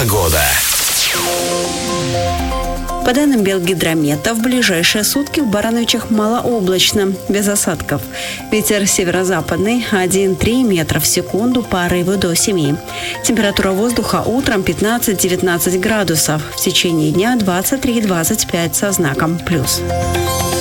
Погода. По данным Белгидромета, в ближайшие сутки в Барановичах малооблачно, без осадков. Ветер северо-западный 1,3 метра в секунду, порывы до 7. Температура воздуха утром 15-19 градусов, в течение дня 23-25 со знаком плюс.